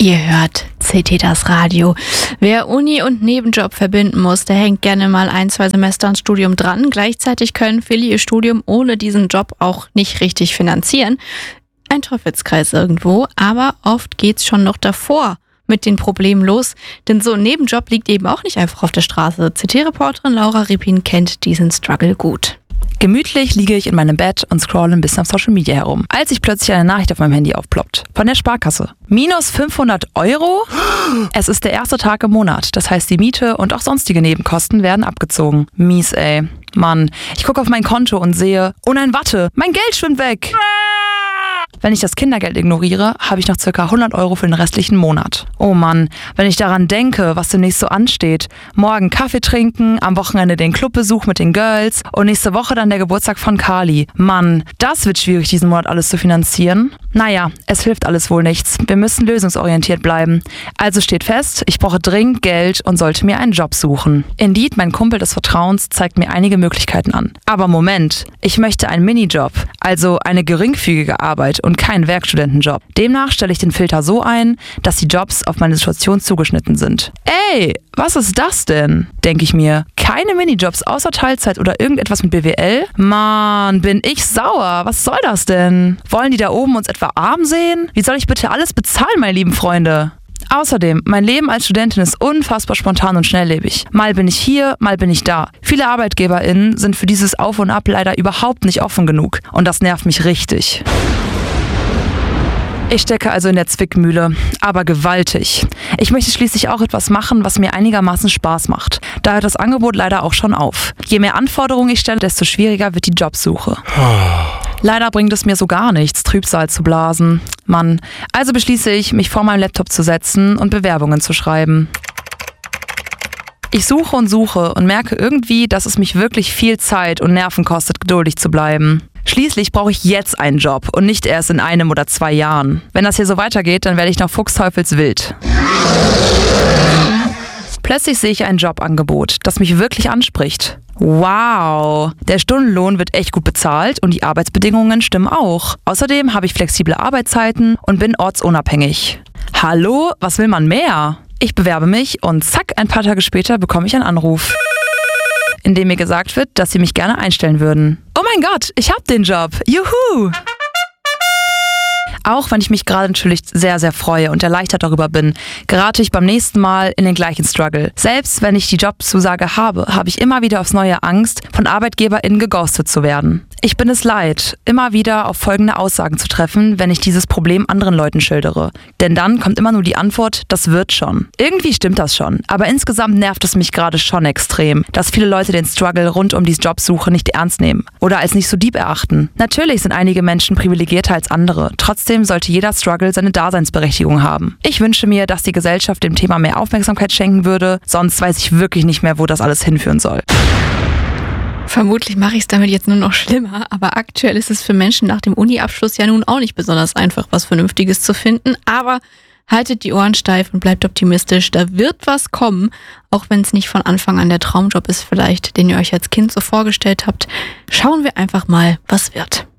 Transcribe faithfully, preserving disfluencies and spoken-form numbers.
Ihr hört C T das Radio. Wer Uni und Nebenjob verbinden muss, der hängt gerne mal ein, zwei Semester ans Studium dran. Gleichzeitig können viele ihr Studium ohne diesen Job auch nicht richtig finanzieren. Ein Teufelskreis irgendwo, aber oft geht's schon noch davor mit den Problemen los. Denn so ein Nebenjob liegt eben auch nicht einfach auf der Straße. C T-Reporterin Laura Riepin kennt diesen Struggle gut. Gemütlich liege ich in meinem Bett und scrolle ein bisschen auf Social Media herum, als sich plötzlich eine Nachricht auf meinem Handy aufploppt. Von der Sparkasse. Minus fünfhundert Euro? Es ist der erste Tag im Monat. Das heißt, die Miete und auch sonstige Nebenkosten werden abgezogen. Mies, ey. Mann, ich gucke auf mein Konto und sehe, oh nein, warte, mein Geld schwimmt weg. Wenn ich das Kindergeld ignoriere, habe ich noch ca. hundert Euro für den restlichen Monat. Oh Mann, wenn ich daran denke, was demnächst so ansteht. Morgen Kaffee trinken, am Wochenende den Clubbesuch mit den Girls und nächste Woche dann der Geburtstag von Carly. Mann, das wird schwierig, diesen Monat alles zu finanzieren. Naja, es hilft alles wohl nichts. Wir müssen lösungsorientiert bleiben. Also steht fest, ich brauche dringend Geld und sollte mir einen Job suchen. Indeed, mein Kumpel des Vertrauens zeigt mir einige Möglichkeiten an. Aber Moment, ich möchte einen Minijob, also eine geringfügige Arbeit und keinen Werkstudentenjob. Demnach stelle ich den Filter so ein, dass die Jobs auf meine Situation zugeschnitten sind. Ey, was ist das denn? Denke ich mir. Keine Minijobs außer Teilzeit oder irgendetwas mit B W L? Mann, bin ich sauer. Was soll das denn? Wollen die da oben uns etwa arm sehen? Wie soll ich bitte alles bezahlen, meine lieben Freunde? Außerdem, mein Leben als Studentin ist unfassbar spontan und schnelllebig. Mal bin ich hier, mal bin ich da. Viele ArbeitgeberInnen sind für dieses Auf und Ab leider überhaupt nicht offen genug. Und das nervt mich richtig. Ich stecke also in der Zwickmühle, aber gewaltig. Ich möchte schließlich auch etwas machen, was mir einigermaßen Spaß macht. Da hört das Angebot leider auch schon auf. Je mehr Anforderungen ich stelle, desto schwieriger wird die Jobsuche. Leider bringt es mir so gar nichts, Trübsal zu blasen. Mann, also beschließe ich, mich vor meinem Laptop zu setzen und Bewerbungen zu schreiben. Ich suche und suche und merke irgendwie, dass es mich wirklich viel Zeit und Nerven kostet, geduldig zu bleiben. Schließlich brauche ich jetzt einen Job und nicht erst in einem oder zwei Jahren. Wenn das hier so weitergeht, dann werde ich noch fuchsteufelswild. Plötzlich sehe ich ein Jobangebot, das mich wirklich anspricht. Wow, der Stundenlohn wird echt gut bezahlt und die Arbeitsbedingungen stimmen auch. Außerdem habe ich flexible Arbeitszeiten und bin ortsunabhängig. Hallo, was will man mehr? Ich bewerbe mich und zack, ein paar Tage später bekomme ich einen Anruf, in dem mir gesagt wird, dass sie mich gerne einstellen würden. Oh mein Gott, ich hab den Job. Juhu! Auch wenn ich mich gerade natürlich sehr, sehr freue und erleichtert darüber bin, gerate ich beim nächsten Mal in den gleichen Struggle. Selbst wenn ich die Jobzusage habe, habe ich immer wieder aufs Neue Angst, von ArbeitgeberInnen geghostet zu werden. Ich bin es leid, immer wieder auf folgende Aussagen zu treffen, wenn ich dieses Problem anderen Leuten schildere. Denn dann kommt immer nur die Antwort, das wird schon. Irgendwie stimmt das schon, aber insgesamt nervt es mich gerade schon extrem, dass viele Leute den Struggle rund um die Jobsuche nicht ernst nehmen oder als nicht so deep erachten. Natürlich sind einige Menschen privilegierter als andere, trotzdem sollte jeder Struggle seine Daseinsberechtigung haben. Ich wünsche mir, dass die Gesellschaft dem Thema mehr Aufmerksamkeit schenken würde, sonst weiß ich wirklich nicht mehr, wo das alles hinführen soll. Vermutlich mache ich es damit jetzt nur noch schlimmer, aber aktuell ist es für Menschen nach dem Uni-Abschluss ja nun auch nicht besonders einfach, was Vernünftiges zu finden. Aber haltet die Ohren steif und bleibt optimistisch, da wird was kommen, auch wenn es nicht von Anfang an der Traumjob ist vielleicht, den ihr euch als Kind so vorgestellt habt. Schauen wir einfach mal, was wird.